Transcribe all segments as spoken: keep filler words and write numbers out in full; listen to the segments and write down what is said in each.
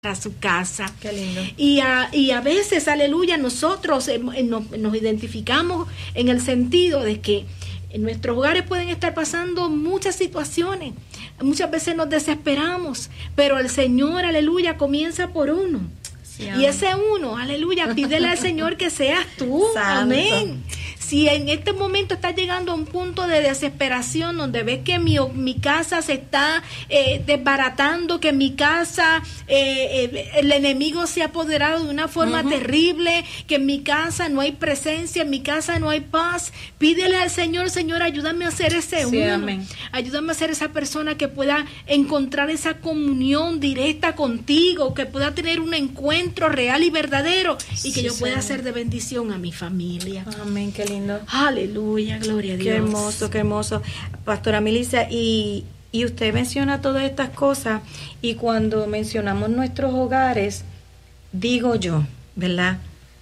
a su casa. Qué lindo. Y a, y a veces, aleluya, nosotros eh, nos, nos identificamos en el sentido de que en nuestros hogares pueden estar pasando muchas situaciones. Muchas veces nos desesperamos, pero el Señor, aleluya, comienza por uno. Sí, y ese uno, aleluya, pídele al Señor que seas tú. Santo. Amén. Si en este momento estás llegando a un punto de desesperación donde ves que mi, mi casa se está eh, desbaratando, que en mi casa eh, eh, el enemigo se ha apoderado de una forma uh-huh. terrible, que en mi casa no hay presencia, en mi casa no hay paz, pídele al Señor, Señor, ayúdame a ser ese sí, uno. Amén. Ayúdame a ser esa persona que pueda encontrar esa comunión directa contigo, que pueda tener un encuentro real y verdadero y que sí, yo pueda ser de bendición a mi familia. Amén, qué lindo. Aleluya, gloria a Dios. Qué hermoso, qué hermoso. Pastora Milicia, y, y usted menciona todas estas cosas, y cuando mencionamos nuestros hogares, digo yo, ¿verdad?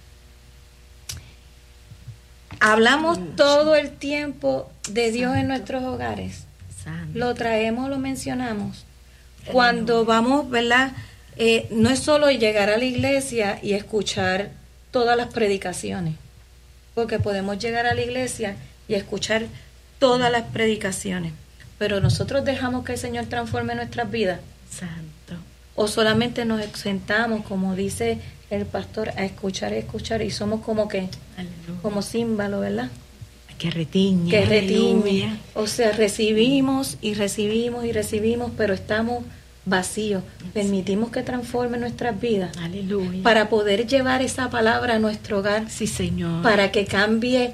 Hablamos Mucho. todo el tiempo de Dios Santo. en nuestros hogares. Santo. Lo traemos, lo mencionamos. Aleluya. Cuando vamos, ¿verdad? Eh, no es solo llegar a la iglesia y escuchar todas las predicaciones. Porque podemos llegar a la iglesia y escuchar todas las predicaciones, pero nosotros dejamos que el Señor transforme nuestras vidas. Santo. O solamente nos sentamos, como dice el pastor, a escuchar y escuchar, y somos como que, aleluya. Como címbalo, ¿verdad? Que retiñe. Que retiñe. O sea, recibimos y recibimos y recibimos, pero estamos vacíos. Permitimos que transforme nuestras vidas. Aleluya. Para poder llevar esa palabra a nuestro hogar. Sí, Señor. Para que cambie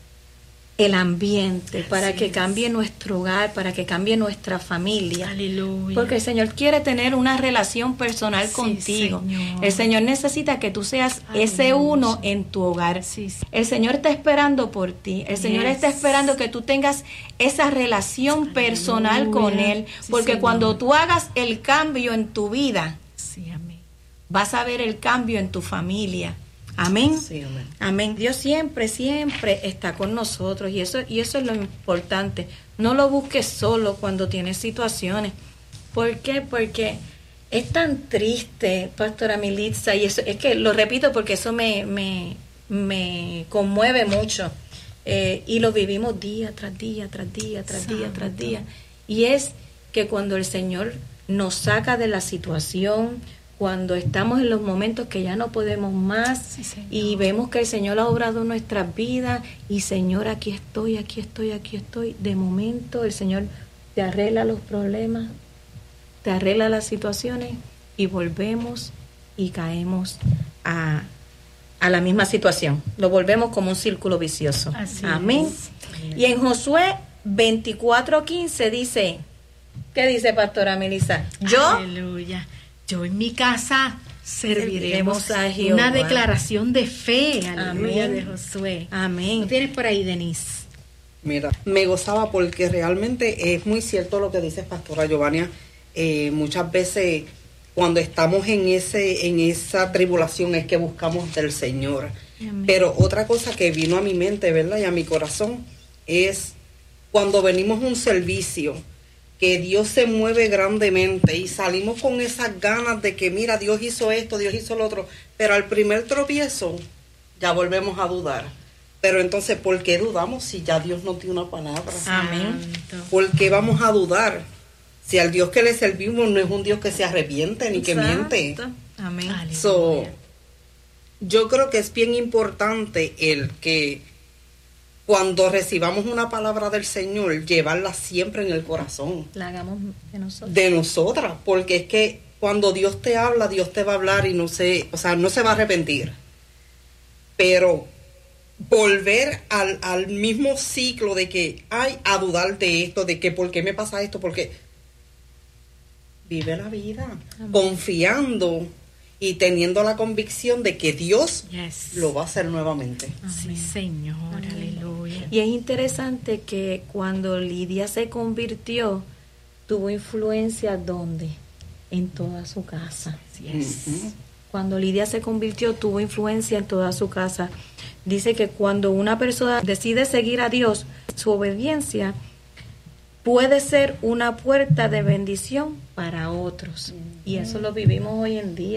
el ambiente, Así para que es. cambie nuestro hogar, para que cambie nuestra familia. Aleluya. Porque el Señor quiere tener una relación personal sí, contigo. Señor. El Señor necesita que tú seas Aleluya. ese uno en tu hogar. Sí, sí. El Señor está esperando por ti. El yes. Señor está esperando que tú tengas esa relación Aleluya. personal con Él. Sí, porque Señor. cuando tú hagas el cambio en tu vida, sí, amén. vas a ver el cambio en tu familia. Amén. Sí, amén. Amén. Dios siempre, siempre está con nosotros, y eso, y eso es lo importante. No lo busques solo cuando tienes situaciones. ¿Por qué? Porque es tan triste, Pastora Milicia, y eso es que lo repito porque eso me, me, me conmueve mucho. Eh, y lo vivimos día tras día, tras día, tras Santo. día, tras día. Y es que cuando el Señor nos saca de la situación, cuando estamos en los momentos que ya no podemos más sí, y vemos que el Señor ha obrado en nuestras vidas y Señor, aquí estoy, aquí estoy, aquí estoy, de momento el Señor te arregla los problemas, te arregla las situaciones y volvemos y caemos a, a la misma situación. Lo volvemos como un círculo vicioso. Así Amén. Es. Y en Josué veinticuatro quince dice, ¿qué dice Pastora Melissa? Yo... Aleluya. Yo en mi casa serviremos, serviremos a Jehová. Una declaración de fe, aleluya, Amén. de Josué. Amén. ¿Lo tienes por ahí, Denise? Mira, me gozaba porque realmente es muy cierto lo que dice Pastora Giovanna. Eh, muchas veces cuando estamos en ese en esa tribulación es que buscamos del Señor. Amén. Pero otra cosa que vino a mi mente, ¿verdad? Y a mi corazón es cuando venimos a un servicio, que Dios se mueve grandemente y salimos con esas ganas de que mira, Dios hizo esto, Dios hizo lo otro, pero al primer tropiezo ya volvemos a dudar. Pero entonces, ¿por qué dudamos si ya Dios nos dio una palabra? Amén. ¿Por qué vamos a dudar? Si al Dios que le servimos no es un Dios que se arrepiente ni que Exacto. miente. Amén. So, yo creo que es bien importante el que cuando recibamos una palabra del Señor, llevarla siempre en el corazón. La hagamos de nosotros. De nosotras, porque es que cuando Dios te habla, Dios te va a hablar y no se, o sea, no se va a arrepentir. Pero volver al, al mismo ciclo de que, ay, a dudar de esto, de que por qué me pasa esto, porque vive la vida, Amén. confiando y teniendo la convicción de que Dios yes. lo va a hacer nuevamente. Sí, Señor, Amén. Aleluya. Y es interesante que cuando Lidia se convirtió, tuvo influencia ¿dónde? En toda su casa. Yes. Uh-huh. Cuando Lidia se convirtió, tuvo influencia en toda su casa. Dice que cuando una persona decide seguir a Dios, su obediencia puede ser una puerta de bendición para otros. Y eso lo vivimos hoy en día.